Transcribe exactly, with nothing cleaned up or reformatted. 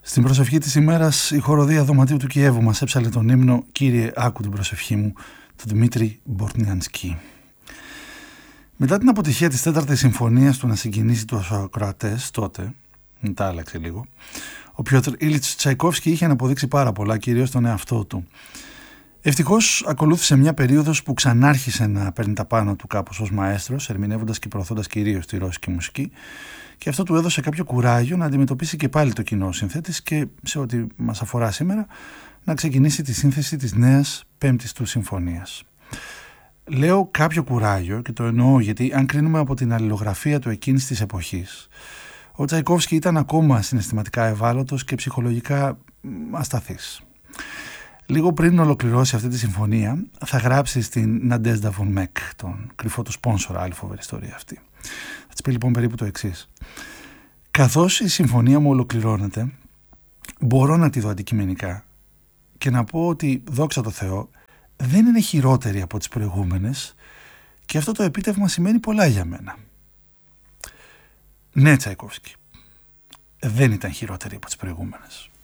Στην προσευχή της ημέρας η χοροδία Δωματίου του Κιέβου μας έψαλε τον ύμνο «Κύριε, άκου την προσευχή μου» του Δημήτρη Μπορτνιανσκή. Μετά την αποτυχία της τέταρτης συμφωνίας του να συγκινήσει τους ακροατές τότε, μετά άλλαξε λίγο, ο Πιότρ Ήλιτς Τσαϊκόφσκι είχε αναποδείξει πάρα πολλά, κυρίως τον εαυτό του. Ευτυχώς ακολούθησε μια περίοδος που ξανάρχισε να παίρνει τα πάνω του κάπως ως μαέστρος, ερμηνεύοντας και προωθώντας κυρίως τη ρώσικη μουσική, και αυτό του έδωσε κάποιο κουράγιο να αντιμετωπίσει και πάλι το κοινό συνθέτης και, σε ό,τι μας αφορά σήμερα, να ξεκινήσει τη σύνθεση της νέας πέμπτης του συμφωνίας. Λέω κάποιο κουράγιο και το εννοώ γιατί, αν κρίνουμε από την αλληλογραφία του εκείνης της εποχής, ο Τσαϊκόφσκι ήταν ακόμα συναισθηματικά ευάλωτος και ψυχολογικά ασταθής. Λίγο πριν ολοκληρώσει αυτή τη συμφωνία, θα γράψει στην Ναντέζντα Βον Μεκ, τον κρυφό του σπόνσορα, άλλη φοβερή ιστορία αυτή. Θα της πει λοιπόν περίπου το εξής. Καθώς η συμφωνία μου ολοκληρώνεται, μπορώ να τη δω αντικειμενικά και να πω ότι, δόξα τω Θεώ, δεν είναι χειρότερη από τις προηγούμενες και αυτό το επίτευγμα σημαίνει πολλά για μένα. Ναι, Τσαϊκόφσκι, δεν ήταν χειρότερη από τις προηγούμενες.